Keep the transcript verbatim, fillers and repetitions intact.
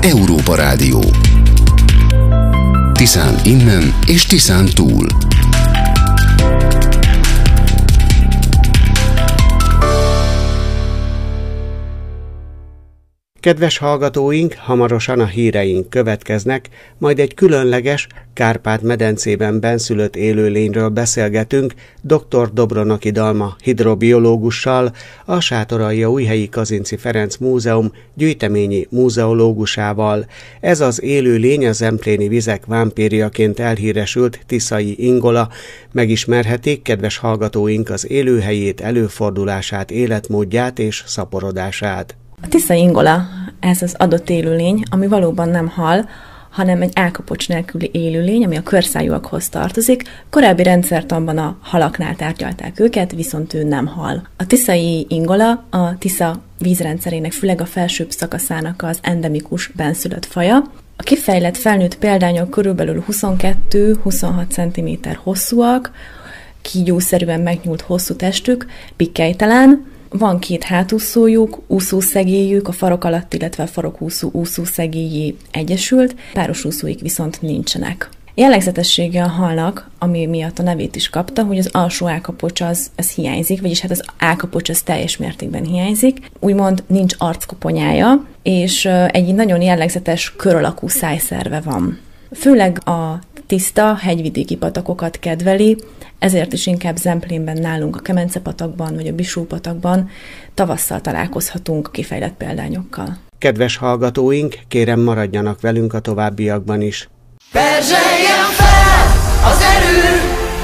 Európa Rádió. Tiszán innen és Tiszán túl. Kedves hallgatóink, hamarosan a híreink következnek, majd egy különleges, Kárpát-medencében benszülött élőlényről beszélgetünk dr. Dobronoki Dalma hidrobiológussal, a Sátoraljaújhelyi Kazinczy Ferenc Múzeum gyűjteményi múzeológusával. Ez az élőlény a zempléni vizek vámpírjaként elhíresült tiszai ingola. Megismerhetik, kedves hallgatóink, az élőhelyét, előfordulását, életmódját és szaporodását. A tiszai ingola, ez az adott élőlény, ami valóban nem hal, hanem egy állkapocs nélküli élőlény, ami a körszájúakhoz tartozik. Korábbi rendszertanban a halaknál tárgyalták őket, viszont ő nem hal. A tiszai ingola a Tisza vízrendszerének, főleg a felsőbb szakaszának az endemikus benszülött faja. A kifejlett felnőtt példányok körülbelül huszonkettő-huszonhat centiméter hosszúak, kígyószerűen megnyúlt hosszú testük, pikkelytelen. Van két hátúszójuk, úszószegélyük, a farok alatt, illetve a farokúszó úszószegélyé egyesült, páros úszóik viszont nincsenek. Jellegzetessége a halnak, ami miatt a nevét is kapta, hogy az alsó állkapocs az, az hiányzik, vagyis hát az állkapocs az teljes mértékben hiányzik, úgymond nincs arckoponyája, és egy nagyon jellegzetes kör alakú szájszerve van. Főleg a tiszta, hegyvidéki patakokat kedveli, ezért is inkább Zemplénben nálunk a Kemence-patakban vagy a Bisó-patakban tavasszal találkozhatunk kifejlett példányokkal. Kedves hallgatóink, kérem maradjanak velünk a továbbiakban is. Perzselje!